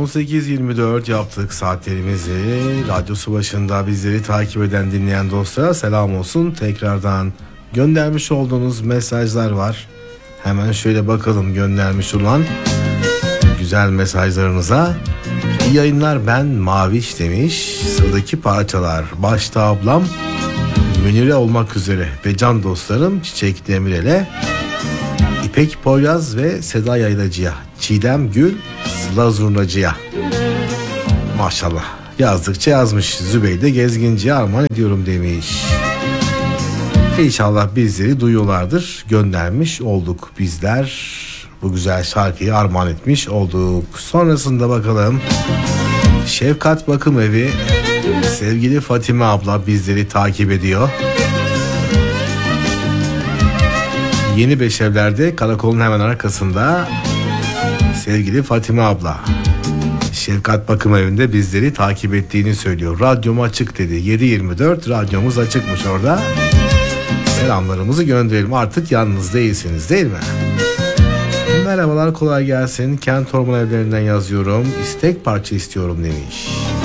18.24 yaptık saatlerimizi. Radyosu başında bizleri takip eden, dinleyen dostlara selam olsun. Tekrardan göndermiş olduğunuz mesajlar var. Hemen şöyle bakalım göndermiş olan güzel mesajlarınıza. İyi yayınlar, ben Maviş demiş. Sıradaki parçalar başta ablam Münire olmak üzere ve can dostlarım Çiçek Demirel'e, İpek Poyraz ve Seda Yaylacı'ya, Çiğdem Gül, Sıla Zurnacı'ya. Maşallah yazdıkça yazmış. Zübeyde Gezginci'ye armağan ediyorum demiş. İnşallah bizleri duyuyorlardır. Göndermiş olduk bizler. Bu güzel şarkıyı armağan etmiş olduk. Sonrasında bakalım. Şefkat Bakım Evi, sevgili Fatime abla bizleri takip ediyor. Yeni Beşevler'de karakolun hemen arkasında sevgili Fatime abla Şefkat Bakım Evi'nde bizleri takip ettiğini söylüyor. Radyom açık dedi. 7.24 radyomuz açıkmış orada. Selamlarımızı gönderelim. Artık yalnız değilsiniz değil mi? Merhabalar, kolay gelsin. Kent Orman Evlerinden yazıyorum. İstek parça istiyorum demiş.